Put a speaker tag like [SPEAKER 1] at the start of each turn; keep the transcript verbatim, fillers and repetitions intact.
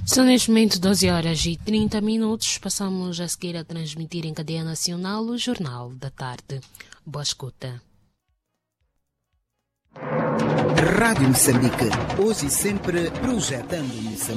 [SPEAKER 1] São neste momento doze horas e trinta minutos. Passamos a seguir a transmitir em cadeia nacional o Jornal da Tarde. Boa escuta.
[SPEAKER 2] Rádio Moçambique, hoje e sempre projetando Moçambique.